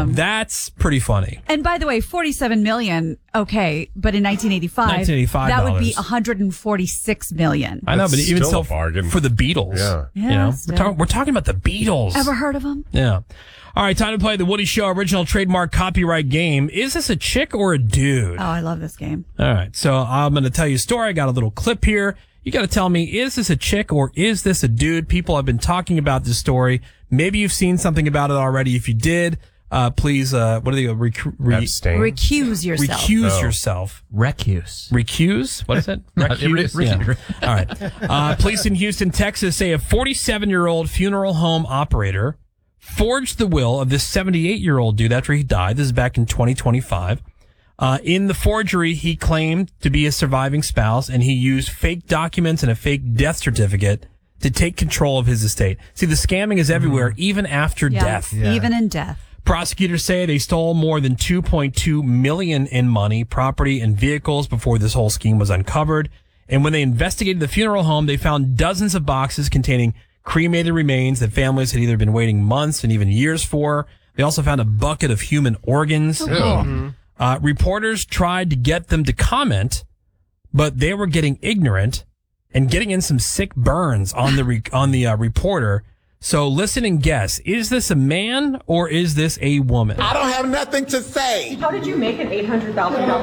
awesome. That's pretty funny. And by the way, 47 million, okay, but in 1985, that would be 146 million. I know, but even still so, a bargain. for the Beatles. Yeah. You know, we're talking about the Beatles. Ever heard of them? Yeah. All right, time to play the Woody Show original trademark copyright game. Is this a chick or a dude? Oh, I love this game. All right, so I'm going to tell you a story. I got a little clip here. You got to tell me, is this a chick or is this a dude? People have been talking about this story. Maybe you've seen something about it already. If you did, please, what do they go? Abstain. Recuse yourself. Recuse yourself. Recuse? What is it? Recuse? Yeah. All right. Police in Houston, Texas say a 47-year-old funeral home operator forged the will of this 78-year-old dude after he died. This is back in 2025. In the forgery, he claimed to be a surviving spouse, and he used fake documents and a fake death certificate to take control of his estate. See, the scamming is everywhere, even after death. Even in death. Prosecutors say they stole more than $2.2 million in money, property, and vehicles before this whole scheme was uncovered. And when they investigated the funeral home, they found dozens of boxes containing cremated remains that families had either been waiting months and even years for. They also found a bucket of human organs. Reporters tried to get them to comment, but they were getting ignorant and getting in some sick burns on the reporter. So listen and guess. Is this a man or is this a woman? I don't have nothing to say. How did you make an $800,000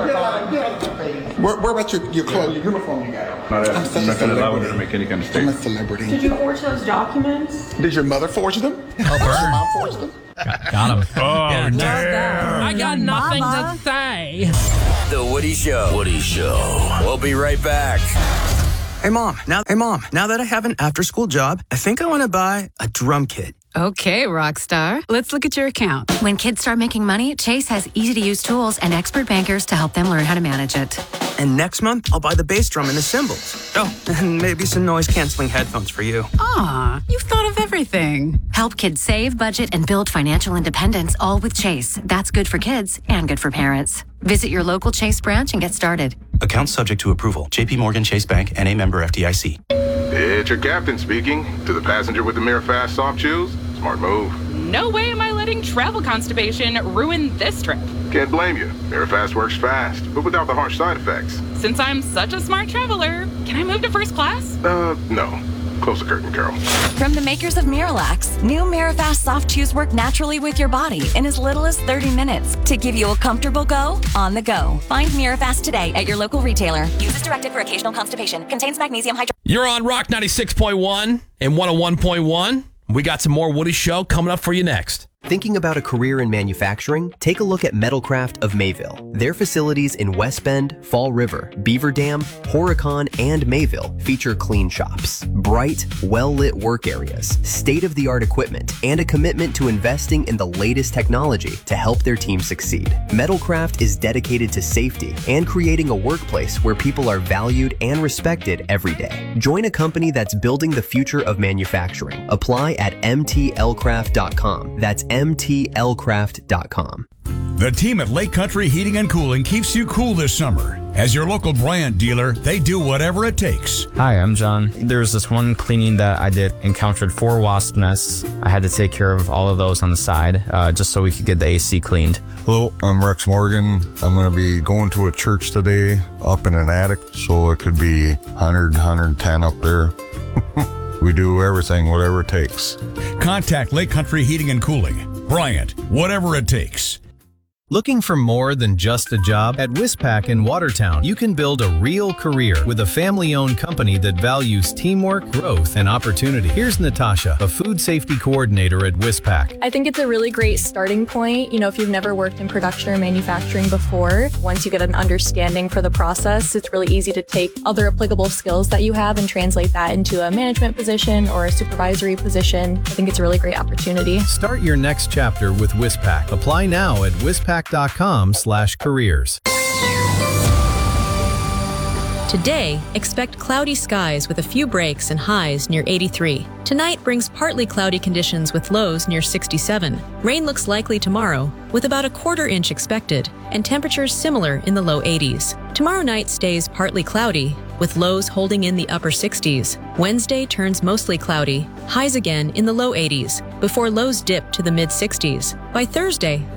bond? Where about your clothes, your uniform you got? I'm not going to allow her to make any kind of I'm statement. a celebrity. Did you forge those documents? Did your mother forge them? Did your mom forge them? Got him. Oh, damn. I got nothing Mama. to say. The Woody Show. Woody Show. We'll be right back. Hey, Mom, now that I have an after-school job, I think I want to buy a drum kit. Okay, Rockstar. Let's look at your account. When kids start making money, Chase has easy-to-use tools and expert bankers to help them learn how to manage it. And next month, I'll buy the bass drum and the cymbals. Oh, and maybe some noise-canceling headphones for you. Aw, you've thought of everything. Help kids save, budget, and build financial independence, all with Chase. That's good for kids and good for parents. Visit your local Chase branch and get started. Account subject to approval. J.P. Morgan Chase Bank, N.A. member FDIC. It's your captain speaking. To the passenger with the Mirror Fast soft shoes, smart move. No way am I letting travel constipation ruin this trip. Can't blame you. Mirror Fast works fast, but without the harsh side effects. Since I'm such a smart traveler, can I move to first class? No. Close the curtain, Carol. From the makers of Miralax, new Mirafast soft chews work naturally with your body in as little as 30 minutes to give you a comfortable go on the go. Find Mirafast today at your local retailer. Use as directed for occasional constipation. Contains magnesium hydrochloride. You're on Rock 96.1 and 101.1. We got some more Woody Show coming up for you next. Thinking about a career in manufacturing? Take a look at Metalcraft of Mayville. Their facilities in West Bend, Fall River, Beaver Dam, Horicon, and Mayville feature clean shops, bright, well-lit work areas, state-of-the-art equipment, and a commitment to investing in the latest technology to help their team succeed. Metalcraft is dedicated to safety and creating a workplace where people are valued and respected every day. Join a company that's building the future of manufacturing. Apply at mtlcraft.com. That's mtlcraft.com. The team at Lake Country Heating and Cooling keeps you cool this summer. As your local Bryant dealer, they do whatever it takes. Hi, I'm John. There's this one cleaning that I did, encountered 4 wasp nests. I had to take care of all of those on the side, just so we could get the AC cleaned. Hello, I'm Rex Morgan. I'm going to be going to a church today up in an attic, so it could be 100, 110 up there. We do everything, whatever it takes. Contact Lake Country Heating and Cooling. Bryant, whatever it takes. Looking for more than just a job? At Wispac in Watertown, you can build a real career with a family-owned company that values teamwork, growth, and opportunity. Here's Natasha, a food safety coordinator at Wispac. I think it's a really great starting point. You know, if you've never worked in production or manufacturing before, once you get an understanding for the process, it's really easy to take other applicable skills that you have and translate that into a management position or a supervisory position. I think it's a really great opportunity. Start your next chapter with Wispac. Apply now at wispac.com/careers. Today, expect cloudy skies with a few breaks and highs near 83. Tonight brings partly cloudy conditions with lows near 67. Rain looks likely tomorrow, with about a quarter inch expected, and temperatures similar in the low 80s. Tomorrow night stays partly cloudy, with lows holding in the upper 60s. Wednesday turns mostly cloudy, highs again in the low 80s, before lows dip to the mid 60s. By Thursday,